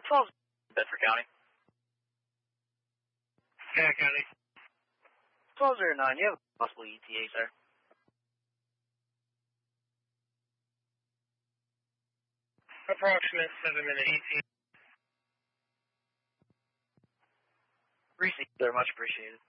12 Bedford County. Yeah, County. 1209, you have a possible ETA, sir. Approximate 7-minute ETA. Received, sir. Much appreciated.